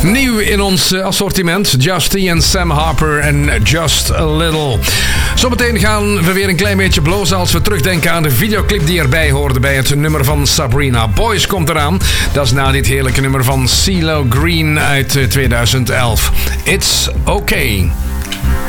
Nieuw in ons assortiment. Justy en Sam Harper en Just a Little. Zometeen gaan we weer een klein beetje blozen als we terugdenken aan de videoclip die erbij hoorde bij het nummer van Sabrina. Boys komt eraan. Dat is na dit heerlijke nummer van CeeLo Green uit 2011. It's okay.